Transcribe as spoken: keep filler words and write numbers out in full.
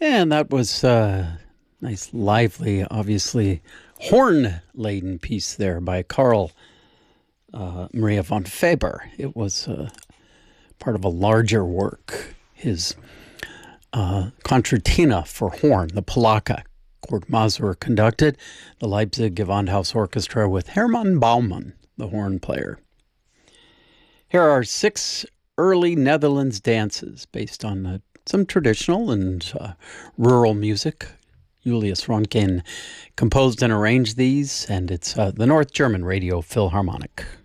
And that was a nice, lively, obviously horn-laden piece there by Carl uh, Maria von Faber. It was uh, part of a larger work, his uh, Concertina for horn, the Polacca. Kurt Masur conducted, the Leipzig Gewandhaus Orchestra with Hermann Baumann, the horn player. Here are six early Netherlands dances based on uh, some traditional and uh, rural music. Julius Ronkin composed and arranged these, and it's uh, the North German Radio Philharmonic.